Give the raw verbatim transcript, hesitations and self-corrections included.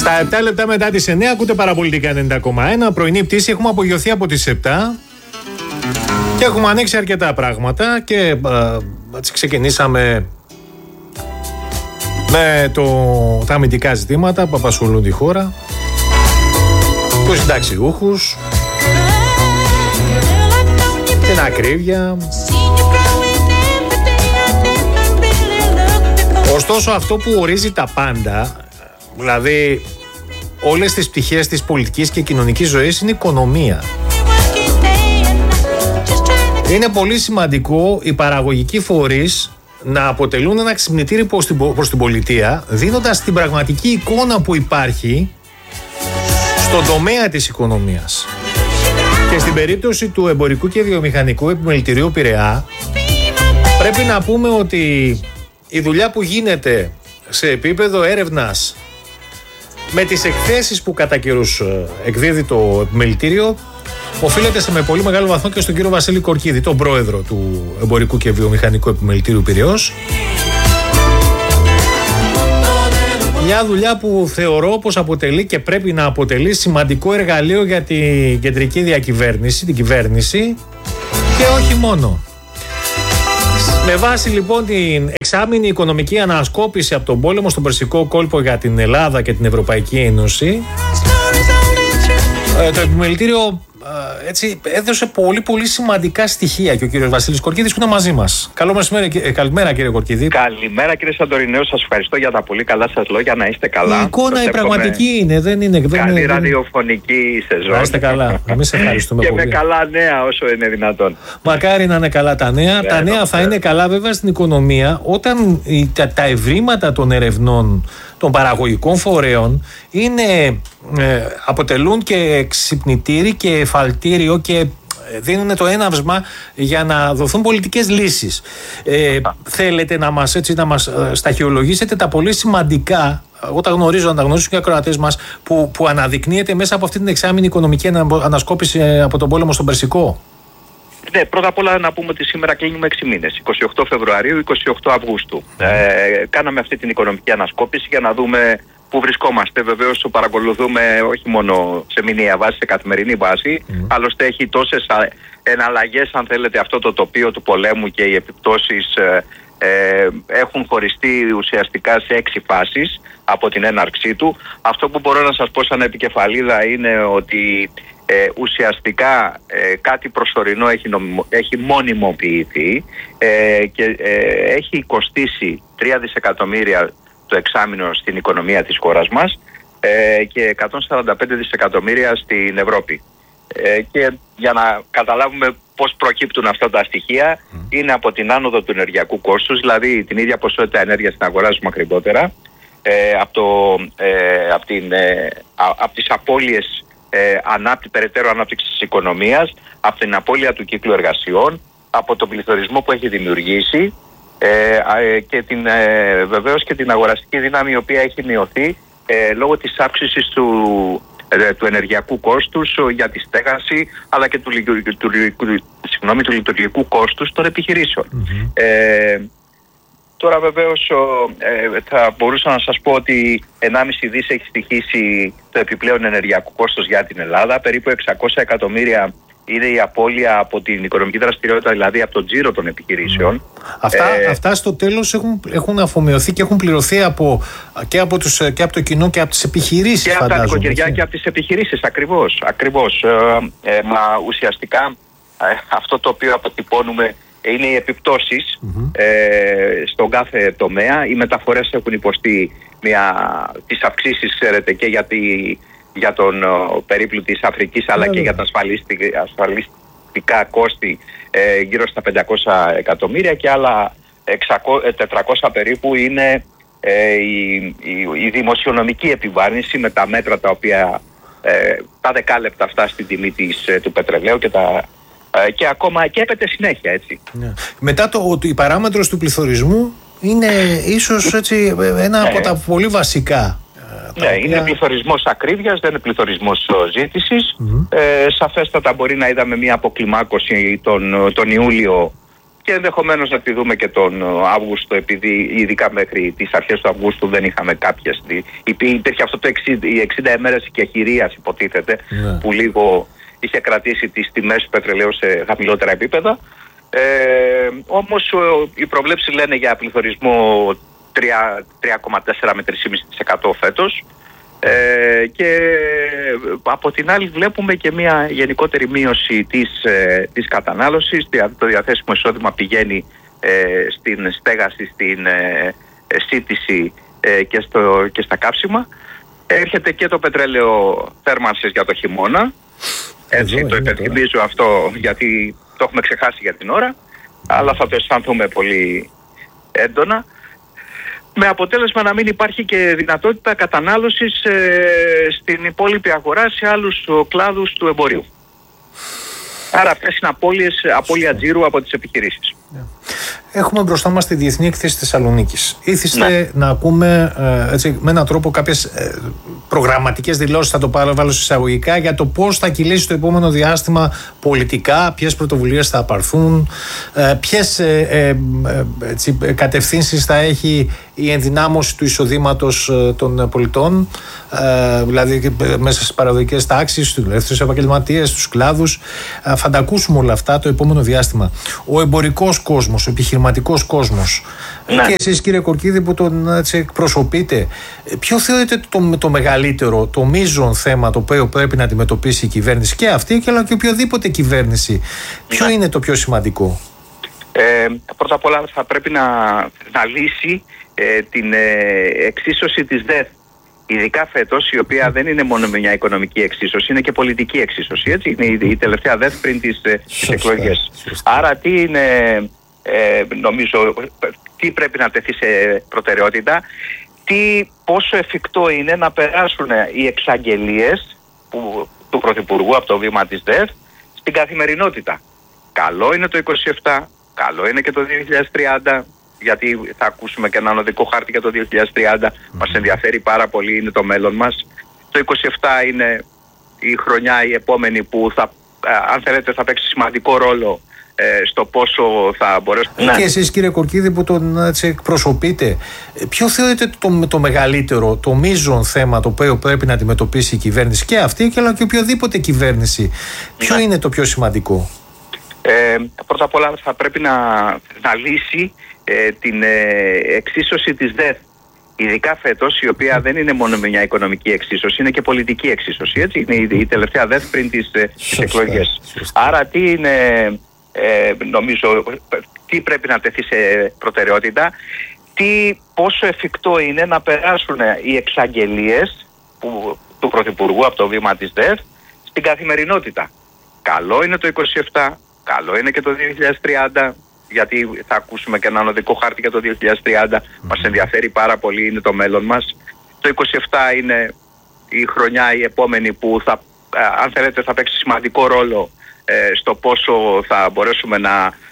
Στα επτά λεπτά μετά τις εννιά ακούτε Παραπολιτικά ενενήντα κόμμα ένα. Πρωινή πτήση, έχουμε απογειωθεί από τις επτά και έχουμε ανοίξει αρκετά πράγματα και ε, έτσι ξεκινήσαμε με το, τα αμυντικά ζητήματα που απασχολούν τη χώρα, τους συνταξιούχους, την ακρίβεια. Ωστόσο, αυτό που ορίζει τα πάντα, δηλαδή όλες τις πτυχές της πολιτικής και κοινωνικής ζωής, είναι η οικονομία. Είναι πολύ σημαντικό οι παραγωγικοί φορείς να αποτελούν ένα ξυπνητήρι προς την, προς την πολιτεία, δίνοντας την πραγματική εικόνα που υπάρχει στον τομέα της οικονομίας. Και στην περίπτωση του Εμπορικού και Βιομηχανικού Επιμελητηρίου Πειραιά, πρέπει να πούμε ότι η δουλειά που γίνεται σε επίπεδο έρευνας με τις εκθέσεις που κατά καιρούς εκδίδει το επιμελητήριο οφείλεται σε με πολύ μεγάλο βαθμό και στον κύριο Βασίλη Κορκίδη, τον πρόεδρο του Εμπορικού και Βιομηχανικού Επιμελητήριου Πειραιώς. Μια δουλειά που θεωρώ πως αποτελεί και πρέπει να αποτελεί σημαντικό εργαλείο για την κεντρική διακυβέρνηση, την κυβέρνηση και όχι μόνο. Με βάση λοιπόν την εξάμηνη οικονομική ανασκόπηση από τον πόλεμο στον Περσικό κόλπο για την Ελλάδα και την Ευρωπαϊκή Ένωση, το επιμελητήριο έτσι έδωσε πολύ πολύ σημαντικά στοιχεία και ο κύριος Βασίλης Κορκίδης που είναι μαζί μας. Καλό μεσημέρι, καλημέρα κύριε Κορκίδη. Καλημέρα κύριε Σαντορινέου, σας ευχαριστώ για τα πολύ καλά σας λόγια, να είστε καλά. Η εικόνα η πραγματική είναι, δεν είναι. Δεν καλή είναι, ραδιοφωνική σεζόν. Να είστε καλά, εμείς ευχαριστούμε και πολύ. με καλά νέα όσο είναι δυνατόν. Μακάρι να είναι καλά τα νέα. Ναι, τα νέα ναι, θα ναι. είναι καλά βέβαια στην οικονομία όταν τα, τα ευρήματα των ερευνών των παραγωγικών φορέων είναι, ε, αποτελούν και ξυπνητήρι και εφαλτήριο και δίνουν το έναυσμα για να δοθούν πολιτικές λύσεις. Ε, θέλετε να μας, έτσι, να μας σταχυολογήσετε τα πολύ σημαντικά, εγώ τα γνωρίζω, να τα γνωρίζουν και οι ακροατές μας, που, που αναδεικνύεται μέσα από αυτή την εξάμηνη οικονομική ανασκόπηση από τον πόλεμο στον Περσικό. Ναι, πρώτα απ' όλα να πούμε ότι σήμερα κλείνουμε έξι μήνες, εικοστή ογδόη Φεβρουαρίου, εικοστή ογδόη Αυγούστου. Ε, κάναμε αυτή την οικονομική ανασκόπηση για να δούμε πού βρισκόμαστε. Βεβαίως το παρακολουθούμε όχι μόνο σε μηνιαία βάση, σε καθημερινή βάση, mm. άλλωστε έχει τόσες εναλλαγές, αν θέλετε, αυτό το τοπίο του πολέμου και οι επιπτώσεις ε, ε, έχουν χωριστεί ουσιαστικά σε έξι φάσεις από την έναρξή του. Αυτό που μπορώ να σας πω σαν επικεφαλίδα είναι ότι Ε, ουσιαστικά ε, κάτι προσωρινό έχει, νομιμο, έχει μονιμοποιηθεί ε, και ε, έχει κοστίσει τρία δισεκατομμύρια το εξάμηνο στην οικονομία της χώρας μας ε, και εκατόν σαράντα πέντε δισεκατομμύρια στην Ευρώπη. Ε, και για να καταλάβουμε πώς προκύπτουν αυτά τα στοιχεία, mm. είναι από την άνοδο του ενεργειακού κόστους, δηλαδή την ίδια ποσότητα ενέργειας την αγοράζουμε ακριβότερα, ε, από, το, ε, από, την, ε, α, από τις απώλειες Ε, ανάπτυ, περαιτέρω ανάπτυξη της οικονομίας, από την απώλεια του κύκλου εργασιών, από τον πληθωρισμό που έχει δημιουργήσει ε, ε, και την, ε, βεβαίως και την αγοραστική δύναμη η οποία έχει μειωθεί ε, λόγω της αύξησης του, ε, του ενεργειακού κόστους για τη στέγαση αλλά και του, του, του, συγγνώμη, του λειτουργικού κόστους των επιχειρήσεων. Mm-hmm. Ε, Τώρα βεβαίως ε, θα μπορούσα να σας πω ότι ενάμιση δις έχει στοιχήσει το επιπλέον ενεργειακό κόστος για την Ελλάδα. Περίπου εξακόσια εκατομμύρια είναι η απώλεια από την οικονομική δραστηριότητα, δηλαδή από τον τζίρο των επιχειρήσεων. Mm. Αυτά, ε, αυτά στο τέλος έχουν, έχουν αφομοιωθεί και έχουν πληρωθεί από, και, από τους, και από το κοινό και από τις επιχειρήσεις. Και από τα νοικοκυριά και από τις επιχειρήσεις, ακριβώς. ακριβώς. Ε, ε, μα ουσιαστικά ε, αυτό το οποίο αποτυπώνουμε είναι οι επιπτώσεις mm-hmm. ε, στον κάθε τομέα. Οι μεταφορές έχουν υποστεί μια, τις αυξήσεις, ξέρετε, και για, τη, για τον ο, περίπλου της Αφρικής αλλά yeah, και yeah. για τα ασφαλιστικά, ασφαλιστικά κόστη ε, γύρω στα πεντακόσια εκατομμύρια και άλλα εξακόσια, τετρακόσια περίπου είναι ε, η, η, η δημοσιονομική επιβάρυνση με τα μέτρα τα οποία ε, τα δεκάλεπτα αυτά στην τιμή της, του πετρελαίου και τα και ακόμα και έπεται συνέχεια, έτσι. Yeah. Μετά το ότι η παράμετρος του πληθωρισμού είναι ίσως έτσι ένα yeah. από τα πολύ βασικά. Ναι, yeah, είναι πληθωρισμός ακρίβειας, δεν είναι πληθωρισμός ζήτησης. Mm-hmm. Ε, σαφέστατα μπορεί να είδαμε μια αποκλιμάκωση τον, τον Ιούλιο και ενδεχομένως να τη δούμε και τον Αύγουστο, επειδή ειδικά μέχρι τις αρχές του Αυγούστου δεν είχαμε κάποιες. Υπήρχε αυτό το εξήντα, οι εξήντα ημέρες οικιαχηρίας, υποτίθεται, yeah. που λίγο είχε κρατήσει τις τιμές του πετρελαίου σε χαμηλότερα επίπεδα. Ε, όμως οι προβλέψεις λένε για πληθωρισμό τρία κόμμα τέσσερα με τρία κόμμα πέντε τοις εκατό φέτος. Ε, και από την άλλη βλέπουμε και μια γενικότερη μείωση της, ε, της κατανάλωσης. Το διαθέσιμο εισόδημα πηγαίνει ε, στην στέγαση, στην ε, ε, σύντηση ε, και, στο, και στα κάψιμα. Έρχεται και το πετρέλαιο θέρμανσης για το χειμώνα. Έτσι, εδώ, το υπενθυμίζω αυτό γιατί το έχουμε ξεχάσει για την ώρα, αλλά θα το αισθανθούμε πολύ έντονα, με αποτέλεσμα να μην υπάρχει και δυνατότητα κατανάλωσης ε, στην υπόλοιπη αγορά σε άλλους κλάδους του εμπορίου. Άρα αυτές είναι απώλειες, απώλεια τζίρου από τις επιχειρήσεις. Έχουμε μπροστά μας τη Διεθνή Έκθεση Θεσσαλονίκης. Ήθιστε ναι. να ακούμε ε, έτσι, με έναν τρόπο κάποιες ε, προγραμματικές δηλώσεις, θα το βάλω εισαγωγικά, για το πώς θα κυλήσει το επόμενο διάστημα πολιτικά, ποιες πρωτοβουλίες θα απαρθούν, ε, ποιες ε, ε, ε, έτσι, κατευθύνσεις θα έχει η ενδυνάμωση του εισοδήματος ε, των πολιτών, ε, δηλαδή μέσα στις παραδοτικές τάξεις, στους ελεύθερους επαγγελματίες, στους κλάδους. Ε, θα τα ακούσουμε όλα αυτά το επόμενο διάστημα. Ο εμπορικός κόσμος, ο επιχειρηματικός κόσμος, ναι. και εσείς κύριε Κορκίδη που τον έτσι, εκπροσωπείτε, ποιο θεωρείτε το, το μεγαλύτερο, το μείζον θέμα το οποίο πρέπει να αντιμετωπίσει η κυβέρνηση, και αυτή και, και οποιοδήποτε κυβέρνηση, ποιο ναι. είναι το πιο σημαντικό? Ε, πρώτα απ' όλα θα πρέπει να, να λύσει ε, την ε, εξίσωση της ΔΕΘ, ειδικά φέτος, η οποία δεν είναι μόνο μια οικονομική εξίσωση, είναι και πολιτική εξίσωση, έτσι, είναι η, η τελευταία ΔΕΘ πριν τις, τις εκλογές. Σωστά. Άρα τι είναι, ε, νομίζω, τι πρέπει να τεθεί σε προτεραιότητα, τι, πόσο εφικτό είναι να περάσουν οι εξαγγελίες που, του Πρωθυπουργού από το βήμα της ΔΕΘ στην καθημερινότητα. Καλό είναι το είκοσι επτά, καλό είναι και το δύο χιλιάδες τριάντα, γιατί θα ακούσουμε και έναν οδικό χάρτη για το δύο χιλιάδες τριάντα, mm-hmm. μας ενδιαφέρει πάρα πολύ, είναι το μέλλον μας. Το είκοσι επτά είναι η χρονιά η επόμενη που θα, αν θέλετε, θα παίξει σημαντικό ρόλο ε, στο πόσο θα μπορέσουμε. Και εσείς κύριε Κορκίδη που τον έτσι, εκπροσωπείτε, ποιο θεωρείτε το, το μεγαλύτερο, το μείζον θέμα το οποίο πρέπει να αντιμετωπίσει η κυβέρνηση, και αυτή και, και οποιοδήποτε κυβέρνηση, ποιο ναι. είναι το πιο σημαντικό? Ε, πρώτα απ' όλα θα πρέπει να, να λύσει ε, την ε, εξίσωση της ΔΕΘ, ειδικά φέτος, η οποία δεν είναι μόνο μια οικονομική εξίσωση, είναι και πολιτική εξίσωση, έτσι, είναι η, η τελευταία ΔΕΘ πριν τις, τις εκλογές. Σωστά. Άρα τι είναι, ε, νομίζω, τι πρέπει να τεθεί σε προτεραιότητα, τι, πόσο εφικτό είναι να περάσουν οι εξαγγελίες που, του Πρωθυπουργού από το βήμα της ΔΕΘ στην καθημερινότητα. Καλό είναι το είκοσι επτά, καλό είναι και το δύο χιλιάδες τριάντα, γιατί θα ακούσουμε και έναν οδικό χάρτη για το δύο χιλιάδες τριάντα, mm-hmm. μας ενδιαφέρει πάρα πολύ, είναι το μέλλον μας. Το είκοσι επτά είναι η χρονιά η επόμενη που θα, αν θέλετε, θα παίξει σημαντικό ρόλο ε, στο πόσο θα μπορέσουμε να